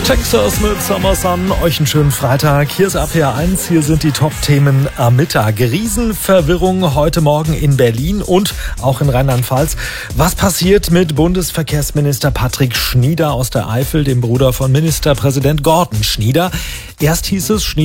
Texas mit Summer Sun. Euch einen schönen Freitag. Hier ist RPR1. Hier sind die Top-Themen am Mittag. Riesenverwirrung heute Morgen in Berlin und auch in Rheinland-Pfalz. Was passiert mit Bundesverkehrsminister Patrick Schnieder aus der Eifel, dem Bruder von Ministerpräsident Gordon Schnieder? Erst hieß es,